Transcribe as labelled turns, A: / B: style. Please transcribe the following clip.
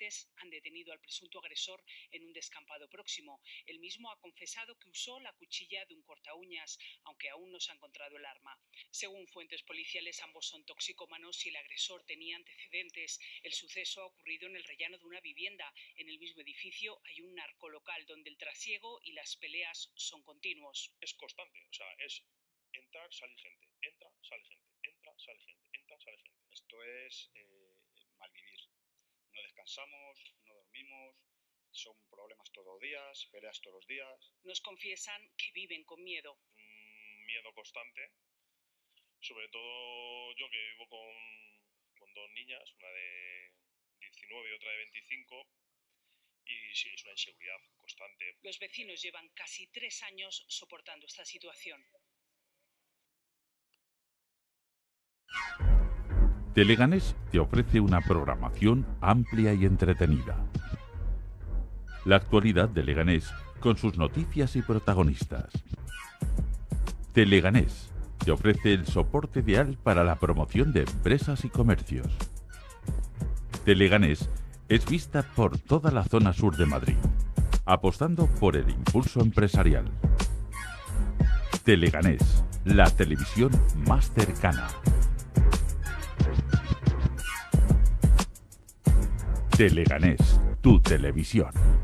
A: agentes han detenido al presunto agresor en un descampado próximo. El mismo ha confesado que usó la cuchilla de un cortaúñas, aunque aún no se ha encontrado el arma. Según fuentes policiales, ambos son toxicómanos y el agresor tenía antecedentes. El suceso ha ocurrido en el rellano de una vivienda. En el mismo edificio hay un narcolocal donde el trasiego y las peleas son continuos.
B: Es constante, o sea, es entrar, salir gente, entra, sale gente, entra, sale gente, entra, sale gente.
C: Esto es malvivir. No descansamos, no dormimos, son problemas todos los días, peleas todos los días.
A: Nos confiesan que viven con miedo.
B: Miedo constante, sobre todo yo que vivo con dos niñas, una de 19 y otra de 25, y sí, es una inseguridad constante.
A: Los vecinos llevan casi 3 años soportando esta situación.
D: Teleganés te ofrece una programación amplia y entretenida. La actualidad de Leganés con sus noticias y protagonistas. Teleganés te ofrece el soporte ideal para la promoción de empresas y comercios. Teleganés es vista por toda la zona sur de Madrid, apostando por el impulso empresarial. Teleganés, la televisión más cercana. Teleganés, tu televisión.